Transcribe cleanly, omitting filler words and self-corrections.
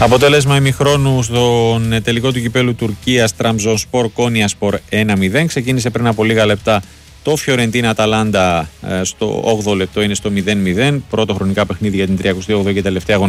Αποτέλεσμα ημιχρόνου στον τελικό του κυπέλου Τουρκίας, Τραμπζονσπορ Κόνιασπορ 1-0. Ξεκίνησε πριν από λίγα λεπτά το Φιωρεντίνα Αταλάντα στο 8ο λεπτό, είναι στο 0-0. Πρώτο χρονικά παιχνίδι για την 38η και τελευταία αγωνιστική.